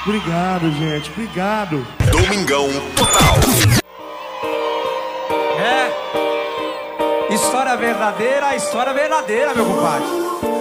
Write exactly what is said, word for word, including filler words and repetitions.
Obrigado, gente. Obrigado. Domingão Total. É. História verdadeira, história verdadeira, meu compadre.